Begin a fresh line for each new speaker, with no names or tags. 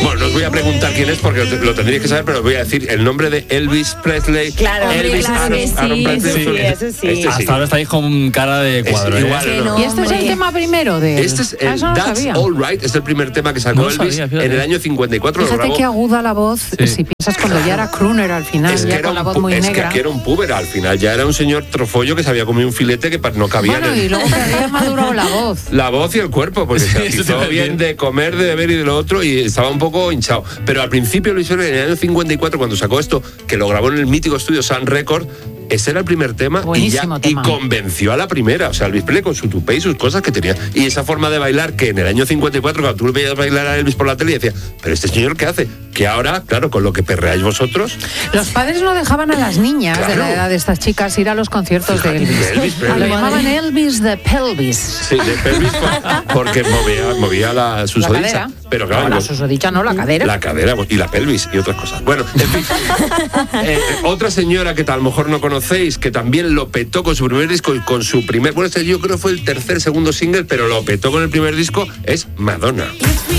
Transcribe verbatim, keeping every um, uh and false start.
Bueno, no os voy a preguntar quién es porque lo tendríais que saber, pero os voy a decir el nombre de Elvis Presley.
Claro,
Elvis
claro
Aaron,
que sí,
Aaron Presley.
sí, eso sí.
Este sí.
Hasta ahora estáis con cara de cuadro.
Es
¿eh?
igual,
Que
no.
no.
¿Y este es el
Hombre.
tema primero de él?
Este es
Ah,
el
eso no lo
That's
sabía.
All Right, es el primer tema que sacó
No lo
Elvis
sabía, fíjate.
en el año cincuenta y cuatro. Lo
Fíjate
grabó.
qué aguda la voz,
Sí.
si piensas cuando ya era crooner al final,
Es que,
ya
era
con la
un,
voz
pu-
muy
es que
negra.
aquí era un puber, al final ya era un señor trofollo que se había comido un filete que pa- no cabía
Bueno,
en el-
y luego que había madurado la voz.
La voz y el cuerpo, porque se
eso te iba
hizo
a
bien
decir.
de comer, de beber y de lo otro, y estaba un poco hinchado. Pero al principio Luis Presley, en el año cincuenta y cuatro, cuando sacó esto, que lo grabó en el mítico estudio Sun Record, ese era el primer tema y, ya,
Buenísimo
y
tema.
convenció a la primera. O sea, Elvis Presley con su tupé y sus cosas que tenía. Y esa forma de bailar que en el año cincuenta y cuatro, cuando tú veías bailar a Elvis por la tele, y decía, pero este señor, ¿qué hace? Que ahora, claro, con lo que perreáis vosotros,
Los padres no dejaban a las niñas de
Claro.
la edad de estas chicas ir a los conciertos de Elvis.
de Elvis Presley.
Lo llamaban Elvis de pelvis.
sí, de pelvis, por- porque movía, movía la susodicha.
cadera.
Pero claro,
No, la
los-
susodicha no, la cadera.
La cadera y la pelvis y otras cosas. Bueno, en fin. Eh, otra señora que a lo mejor no conocéis, que también lo petó con su primer disco y con su primer... Bueno, este yo creo fue el tercer, segundo single, pero lo petó con el primer disco, es Madonna.